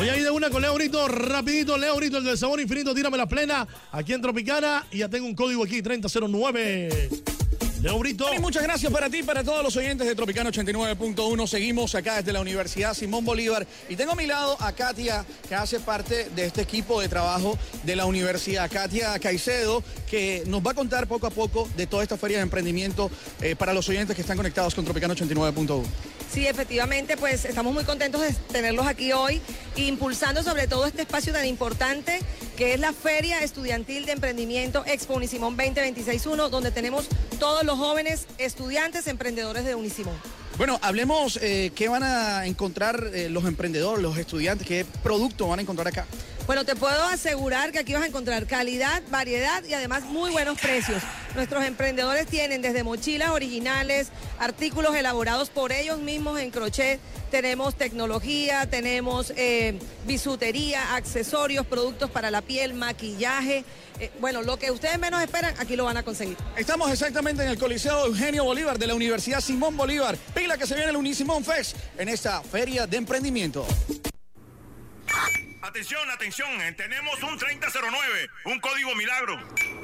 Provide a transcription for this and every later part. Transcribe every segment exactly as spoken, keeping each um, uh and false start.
Voy a ir de una con Leo Brito, rapidito. Leo Brito, el del sabor infinito, tírame la plena aquí en Tropicana. Y ya tengo un código aquí, treinta cero nueve. Leo Brito. Y muchas gracias para ti y para todos los oyentes de Tropicana ochenta y nueve punto uno. Seguimos acá desde la Universidad Simón Bolívar. Y tengo a mi lado a Katia, que hace parte de este equipo de trabajo de la universidad. Katia Caicedo, que nos va a contar poco a poco de toda esta feria de emprendimiento eh, para los oyentes que están conectados con Tropicana ochenta y nueve punto uno. Sí, efectivamente, pues estamos muy contentos de tenerlos aquí hoy, impulsando sobre todo este espacio tan importante que es la Feria Estudiantil de Emprendimiento Expo Unisimón veinte veintiséis uno, donde tenemos todos los jóvenes estudiantes emprendedores de Unisimón. Bueno, hablemos eh, qué van a encontrar eh, los emprendedores, los estudiantes, qué producto van a encontrar acá. Bueno, te puedo asegurar que aquí vas a encontrar calidad, variedad y además muy buenos precios. Nuestros emprendedores tienen desde mochilas originales, artículos elaborados por ellos mismos en crochet, tenemos tecnología, tenemos eh, bisutería, accesorios, productos para la piel, maquillaje. Eh, bueno, lo que ustedes menos esperan, aquí lo van a conseguir. Estamos exactamente en el Coliseo Eugenio Bolívar de la Universidad Simón Bolívar. Pila que se viene el Unisimón Fest en esta feria de emprendimiento. Atención, atención, eh, tenemos un treinta cero nueve, un código milagro.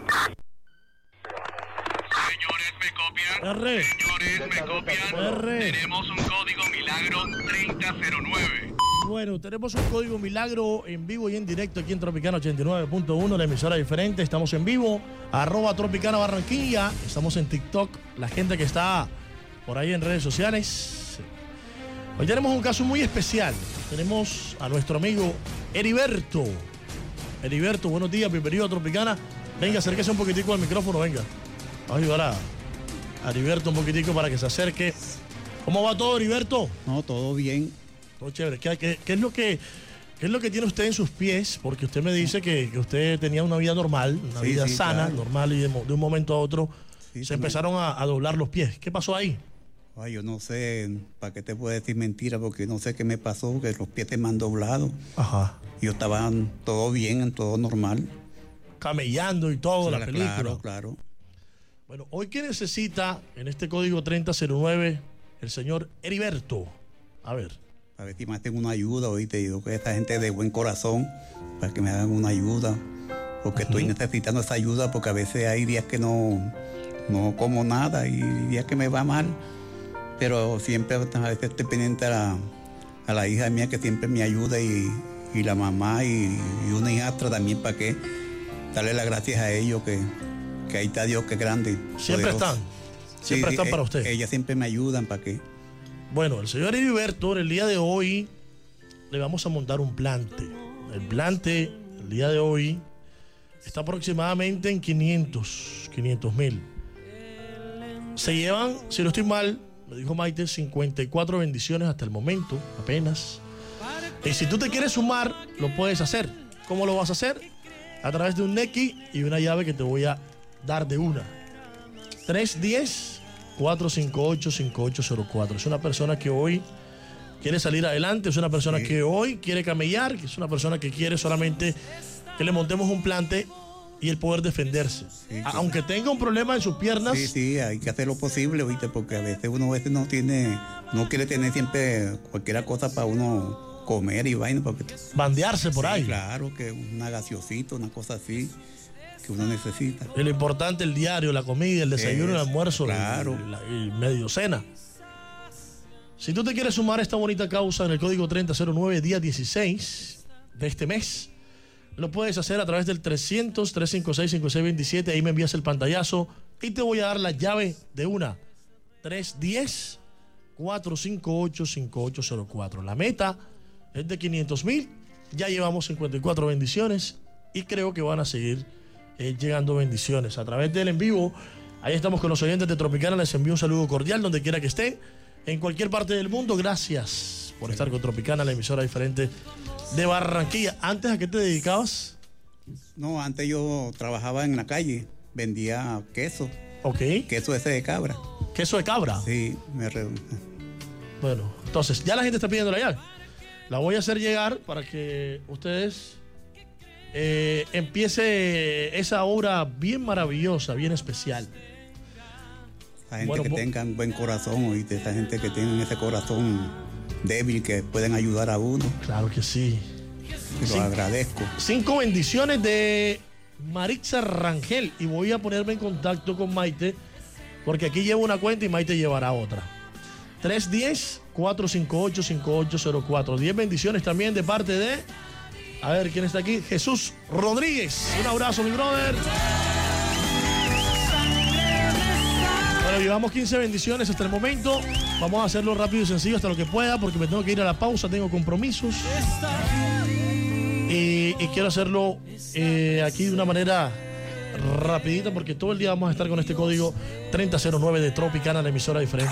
Señores, me copian. R. Señores, me copian. R. Tenemos un código milagro treinta cero nueve. Bueno, tenemos un código milagro en vivo y en directo aquí en Tropicana ochenta y nueve punto uno, la emisora diferente. Estamos en vivo, arroba Tropicana Barranquilla. Estamos en TikTok, la gente que está por ahí en redes sociales. Hoy tenemos un caso muy especial. Tenemos a nuestro amigo Heriberto. Heriberto, buenos días, bienvenido a Tropicana. Venga, acérquese un poquitico al micrófono, venga. Vamos a ayudar a, a Heriberto un poquitico para que se acerque. ¿Cómo va todo, Heriberto? No, todo bien. Todo chévere. ¿Qué, qué, qué es lo que, qué es lo que tiene usted en sus pies? Porque usted me dice que, que usted tenía una vida normal, una Sí, vida sí, sana, claro. normal, y de, de un momento a otro Sí, se también. empezaron a, a doblar los pies. ¿Qué pasó ahí? Ay, yo no sé para qué te puedo decir mentira, porque no sé qué me pasó, que los pies se me han doblado. Ajá. Yo estaba todo bien, todo normal. Camellando y todo, la Claro, película. Claro, claro. Bueno, hoy que necesita en este código treinta cero nueve el señor Heriberto. A ver. A ver si me hacen una ayuda, hoy te digo que esta gente de buen corazón, para que me hagan una ayuda. Porque Ujú. estoy necesitando esa ayuda, porque a veces hay días que no, no como nada y días que me va mal. Pero siempre a veces estoy pendiente a la, a la hija mía que siempre me ayuda y, y la mamá y, y una hijastra también para que darle las gracias a ellos que, que ahí está Dios que es grande. Siempre poderoso. están. Siempre Sí, están sí, para eh, usted. Ellas siempre me ayudan para que... Bueno, el señor Heriberto, en el día de hoy le vamos a montar un plante. El plante, el día de hoy, está aproximadamente en quinientos mil. Se llevan, si no estoy mal, me dijo Maite, cincuenta y cuatro bendiciones hasta el momento, apenas. Y si tú te quieres sumar, lo puedes hacer. ¿Cómo lo vas a hacer? A través de un Nequi y una llave que te voy a dar de una. tres uno cero, cuatro cinco ocho, cinco ocho cero cuatro. Es una persona que hoy quiere salir adelante, es una persona Sí. que hoy quiere camellar, que es una persona que quiere solamente que le montemos un plante y el poder defenderse. Sí, A- sí. Aunque tenga un problema en sus piernas, Sí, sí, hay que hacer lo posible, ¿viste? Porque a veces uno a veces no tiene, no quiere tener siempre cualquier cosa para uno comer y vaina, porque bandearse por sí, ahí. claro, que una gaseosita, una cosa así, que uno necesita. Y lo importante, el diario, la comida, el desayuno, el Es, almuerzo, claro. y, la- y medio cena. Si tú te quieres sumar a esta bonita causa en el código treinta cero nueve, día dieciséis de este mes, lo puedes hacer a través del trescientos, trescientos cincuenta y seis, cincuenta y seis veintisiete. Ahí me envías el pantallazo y te voy a dar la llave de una. tres uno cero, cuatro cinco ocho, cinco ocho cero cuatro. La meta es de quinientos mil. Ya llevamos cincuenta y cuatro bendiciones y creo que van a seguir eh, llegando bendiciones a través del en vivo. Ahí estamos con los oyentes de Tropicana. Les envío un saludo cordial donde quiera que estén, en cualquier parte del mundo. Gracias por estar con Tropicana, la emisora diferente de Barranquilla. ¿Antes a qué te dedicabas? No, antes yo trabajaba en la calle, vendía queso, Ok. queso ese de cabra. Queso de cabra. Sí, me re... Bueno, entonces ya la gente está pidiendo la llave. La voy a hacer llegar para que ustedes eh, empiece esa obra bien maravillosa, bien especial. La gente Bueno, que vos- tengan buen corazón, ¿oíste? Esa gente que tienen ese corazón débil que pueden ayudar a uno. Claro que sí. Te lo agradezco. Cinco bendiciones de Maritza Rangel. Y voy a ponerme en contacto con Maite, porque aquí llevo una cuenta y Maite llevará otra. tres uno cero, cuatro cinco ocho, cinco ocho cero cuatro. diez bendiciones también de parte de... A ver, ¿quién está aquí? Jesús Rodríguez. Un abrazo, mi brother. Bueno, llevamos quince bendiciones hasta el momento. Vamos a hacerlo rápido y sencillo hasta lo que pueda, porque me tengo que ir a la pausa, tengo compromisos. Y, y quiero hacerlo eh, aquí de una manera rapidita, porque todo el día vamos a estar con este código treinta cero nueve de Tropicana, la emisora diferente.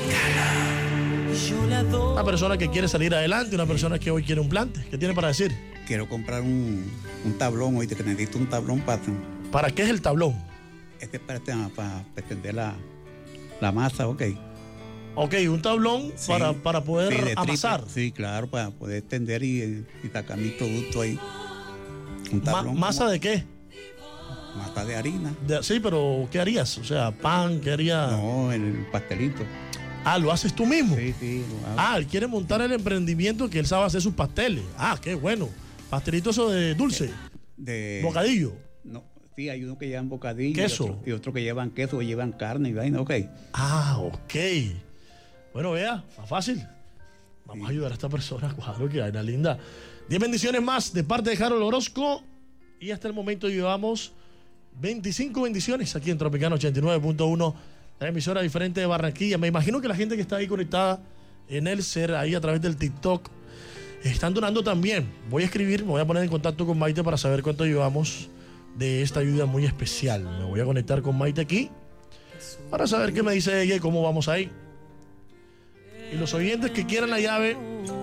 Una persona que quiere salir adelante, una persona que hoy quiere un plante. ¿Qué tiene para decir? Quiero comprar un, un tablón, oíste, que necesito un tablón para... ¿Para qué es el tablón? Este es para, para, para extender la, la masa, ok. Ok, un tablón sí, para, para poder sí, amasar. Triple, sí, claro, para poder extender y, y sacar mi producto ahí. Un tablón. Ma, ¿Masa de qué? Masa de harina. De, sí, pero ¿qué harías? O sea, pan, ¿qué harías? No, el pastelito. Ah, ¿lo haces tú mismo? Sí, sí, lo hago. Ah, él quiere montar el emprendimiento que él sabe hacer sus pasteles. Ah, qué bueno. Pastelito eso de dulce. De... Bocadillo. No, sí, hay uno que llevan bocadillo. Queso. Y otro, y otro que llevan queso, que llevan carne y vaina, ok. Ah, ok. Bueno, vea, más fácil. Vamos sí. a ayudar a esta persona, cuadro, que vaina linda. Diez bendiciones más de parte de Harold Orozco. Y hasta el momento llevamos veinticinco bendiciones aquí en Tropicana ochenta y nueve punto uno, la emisora diferente de Barranquilla. Me imagino que la gente que está ahí conectada en el ser, ahí a través del TikTok, están donando también. Voy a escribir, me voy a poner en contacto con Maite para saber cuánto llevamos de esta ayuda muy especial. Me voy a conectar con Maite aquí para saber qué me dice ella y cómo vamos ahí. Y los oyentes que quieran la llave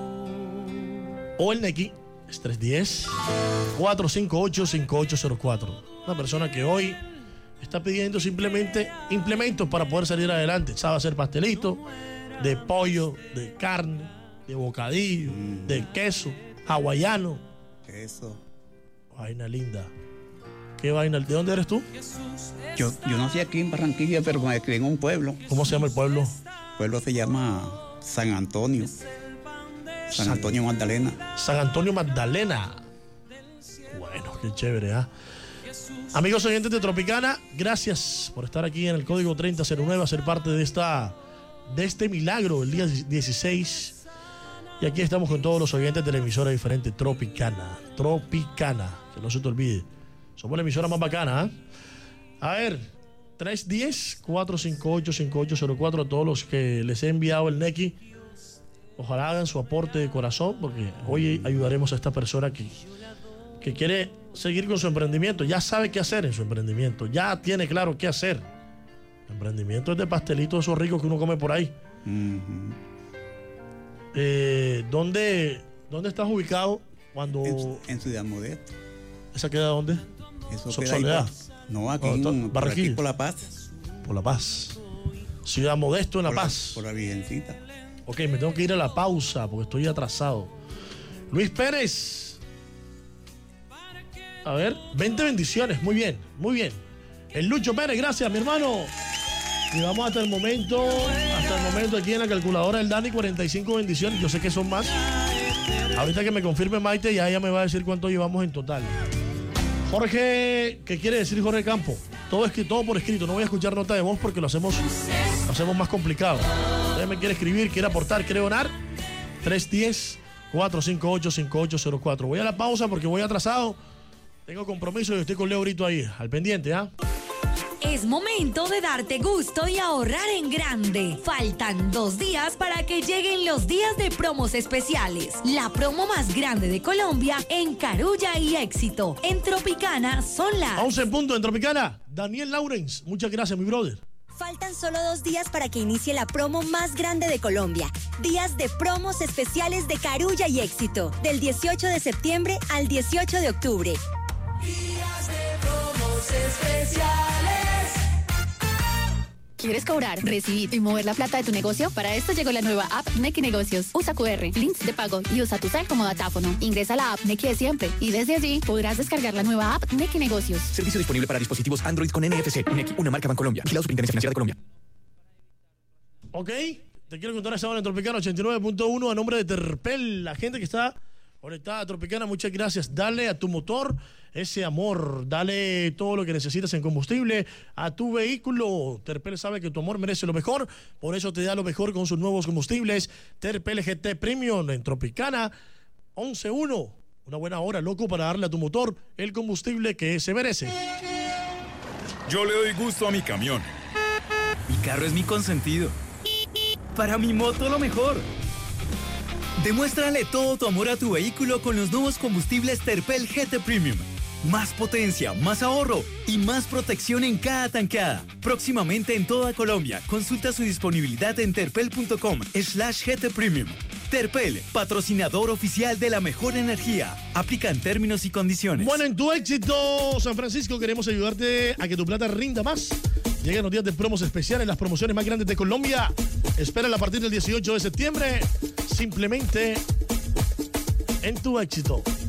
o el Nequi es tres uno cero, cuatro cinco ocho, cinco ocho cero cuatro. Una persona que hoy está pidiendo simplemente implementos para poder salir adelante. Sabe hacer pastelito de pollo, de carne, de bocadillo, mm. de queso, hawaiano. Queso. Vaina linda. ¿Qué vaina? ¿De dónde eres tú? Yo, yo nací aquí en Barranquilla, pero me crié en un pueblo. ¿Cómo se llama el pueblo? El pueblo se llama San Antonio. San Antonio Magdalena. San Antonio Magdalena. Bueno, qué chévere, ¿ah? ¿eh? Amigos oyentes de Tropicana, gracias por estar aquí en el código treinta cero nueve, a ser parte de esta de este milagro el día dieciséis. Y aquí estamos con todos los oyentes de la emisora diferente Tropicana. Tropicana, que no se te olvide. Somos la emisora más bacana, ¿eh? A ver, tres uno cero, cuatro cinco ocho, cinco ocho cero cuatro, a todos los que les he enviado el Nequi. Ojalá hagan su aporte de corazón, porque hoy ayudaremos a esta persona que, que quiere seguir con su emprendimiento. Ya sabe qué hacer en su emprendimiento. Ya tiene claro qué hacer. El emprendimiento es de pastelitos esos ricos que uno come por ahí. Uh-huh. eh, ¿dónde, ¿Dónde estás ubicado cuando...? En, en Ciudad Modesto. ¿Esa queda dónde? Eso queda ahí por, no, aquí, oh, en, por aquí por La Paz. Por La Paz. Ciudad Modesto en La por Paz. La, por la Virgencita. Ok, me tengo que ir a la pausa porque estoy atrasado. Luis Pérez. A ver, veinte bendiciones. Muy bien, muy bien. El Lucho Pérez, gracias, mi hermano. Y vamos hasta el momento, hasta el momento aquí en la calculadora del Dani, cuarenta y cinco bendiciones. Yo sé que son más. Ahorita que me confirme Maite, ya ella me va a decir cuánto llevamos en total. Jorge, ¿qué quiere decir Jorge Campo? Todo, es, todo por escrito, no voy a escuchar nota de voz porque lo hacemos, lo hacemos más complicado. Usted me quiere escribir, quiere aportar, quiere donar, tres uno cero, cuatro cinco ocho, cinco ocho cero cuatro. Voy a la pausa porque voy atrasado, tengo compromiso y estoy con Leo Brito ahí, al pendiente, ¿ah? ¿eh? Es momento de darte gusto y ahorrar en grande. Faltan dos días para que lleguen los días de promos especiales. La promo más grande de Colombia en Carulla y Éxito. En Tropicana son las... once en punto en Tropicana. Daniel Lawrence, muchas gracias, mi brother. Faltan solo dos días para que inicie la promo más grande de Colombia. Días de promos especiales de Carulla y Éxito. Del dieciocho de septiembre al dieciocho de octubre. Días de promos especiales. ¿Quieres cobrar, recibir y mover la plata de tu negocio? Para esto llegó la nueva app Nequi Negocios. Usa cu erre, links de pago y usa tu cel como datáfono. Ingresa a la app Nequi de siempre y desde allí podrás descargar la nueva app Nequi Negocios. Servicio disponible para dispositivos Android con N F C. Nequi, una marca Bancolombia. Vigilado Superintendencia Financiera de Colombia. Ok, te quiero contar esta hora en Tropicana ochenta y nueve punto uno a nombre de Terpel, la gente que está Conectada Tropicana, muchas gracias. Dale a tu motor ese amor, dale todo lo que necesitas en combustible a tu vehículo. Terpel sabe que tu amor merece lo mejor, por eso te da lo mejor con sus nuevos combustibles. Terpel G T Premium en Tropicana, once uno. Una buena hora, loco, para darle a tu motor el combustible que se merece. Yo le doy gusto a mi camión. Mi carro es mi consentido. Para mi moto lo mejor. Demuéstrale todo tu amor a tu vehículo con los nuevos combustibles Terpel G T Premium. Más potencia, más ahorro y más protección en cada tanqueada. Próximamente en toda Colombia. Consulta su disponibilidad en terpel.com slash GT Premium. Terpel, patrocinador oficial de la mejor energía. Aplican términos y condiciones. Bueno, en tu éxito, San Francisco, queremos ayudarte a que tu plata rinda más. Llegan los días de promos especiales, las promociones más grandes de Colombia. Espérala a partir del dieciocho de septiembre. Simplemente en tu éxito.